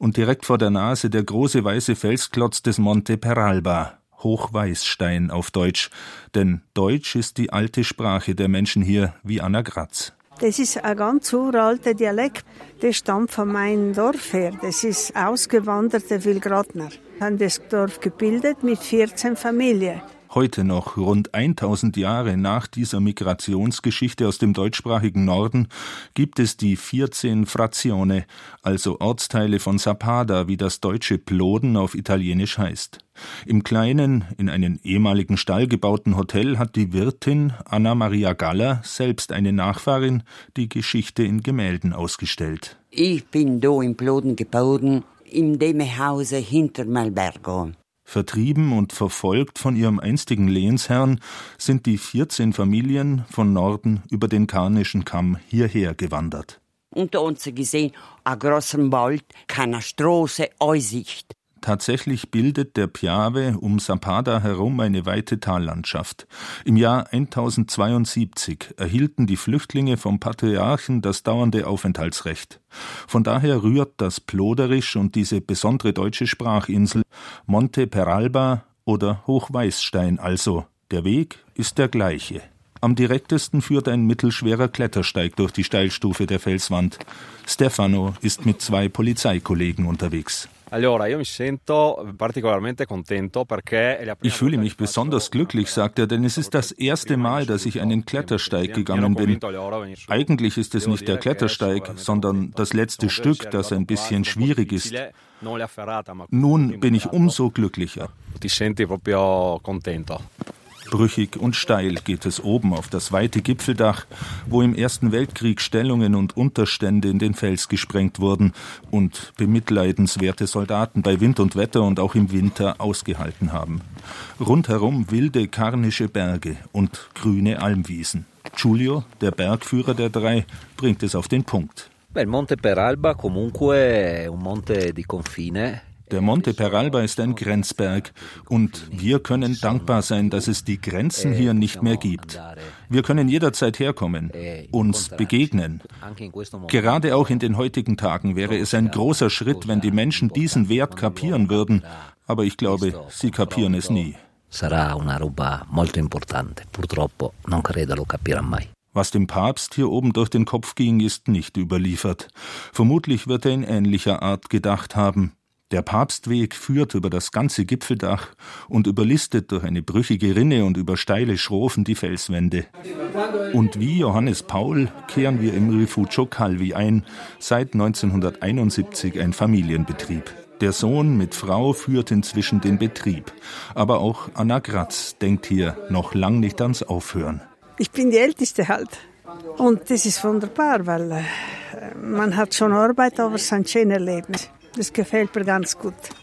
Und direkt vor der Nase der große weiße Felsklotz des Monte Peralba, Hochweißstein auf Deutsch. Denn Deutsch ist die alte Sprache der Menschen hier, wie Anna Gratz. Das ist ein ganz uralter Dialekt, der stammt von meinem Dorf her. Das ist ausgewanderte Wilgratner. Wir haben das Dorf gebildet mit 14 Familien. Heute noch, rund 1000 Jahre nach dieser Migrationsgeschichte aus dem deutschsprachigen Norden, gibt es die 14 Frazione, also Ortsteile von Sappada, wie das deutsche Ploden auf Italienisch heißt. Im kleinen, in einen ehemaligen Stall gebauten Hotel hat die Wirtin Anna Maria Galler, selbst eine Nachfahrin, die Geschichte in Gemälden ausgestellt. Ich bin da in Ploden geboren, in dem Hause hinter Malbergo. Vertrieben und verfolgt von ihrem einstigen Lehensherrn sind die 14 Familien von Norden über den Karnischen Kamm hierher gewandert. Unter uns gesehen, ein großer Wald, keine Straße, Aussicht. Tatsächlich bildet der Piave um Sappada herum eine weite Tallandschaft. Im Jahr 1072 erhielten die Flüchtlinge vom Patriarchen das dauernde Aufenthaltsrecht. Von daher rührt das Ploderisch und diese besondere deutsche Sprachinsel Monte Peralba oder Hochweißstein also. Der Weg ist der gleiche. Am direktesten führt ein mittelschwerer Klettersteig durch die Steilstufe der Felswand. Stefano ist mit 2 Polizeikollegen unterwegs. Ich fühle mich besonders glücklich, sagt er, denn es ist das erste Mal, dass ich einen Klettersteig gegangen bin. Eigentlich ist es nicht der Klettersteig, sondern das letzte Stück, das ein bisschen schwierig ist. Nun bin ich umso glücklicher. Brüchig und steil geht es oben auf das weite Gipfeldach, wo im Ersten Weltkrieg Stellungen und Unterstände in den Fels gesprengt wurden und bemitleidenswerte Soldaten bei Wind und Wetter und auch im Winter ausgehalten haben. Rundherum wilde karnische Berge und grüne Almwiesen. Giulio, der Bergführer der 3, bringt es auf den Punkt. Il Monte Peralba comunque è un monte di confine. Der Monte Peralba ist ein Grenzberg und wir können dankbar sein, dass es die Grenzen hier nicht mehr gibt. Wir können jederzeit herkommen, uns begegnen. Gerade auch in den heutigen Tagen wäre es ein großer Schritt, wenn die Menschen diesen Wert kapieren würden, aber ich glaube, sie kapieren es nie. Sarà una roba molto importante. Purtroppo non credo lo capirà mai. Was dem Papst hier oben durch den Kopf ging, ist nicht überliefert. Vermutlich wird er in ähnlicher Art gedacht haben. Der Papstweg führt über das ganze Gipfeldach und überlistet durch eine brüchige Rinne und über steile Schrofen die Felswände. Und wie Johannes Paul kehren wir im Rifugio Calvi ein, seit 1971 ein Familienbetrieb. Der Sohn mit Frau führt inzwischen den Betrieb. Aber auch Anna Gratz denkt hier noch lang nicht ans Aufhören. Ich bin die Älteste halt. Und das ist wunderbar, weil man hat schon Arbeit, aber es ist ein schöner Leben. Das gefällt mir ganz gut.